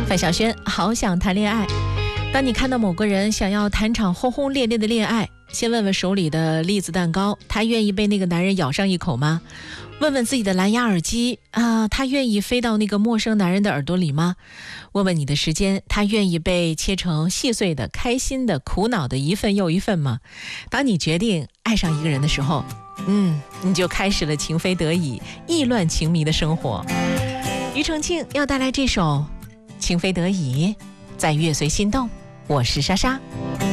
范晓萱，好想谈恋爱。当你看到某个人想要谈场轰轰烈烈的恋爱，先问问手里的栗子蛋糕，他愿意被那个男人咬上一口吗？问问自己的蓝牙耳机他愿意飞到那个陌生男人的耳朵里吗？问问你的时间，他愿意被切成细碎的、开心的、苦恼的一份又一份吗？当你决定爱上一个人的时候，你就开始了情非得已、意乱情迷的生活。庾澄庆要带来这首《情非得已》，在乐随心动。我是莎莎。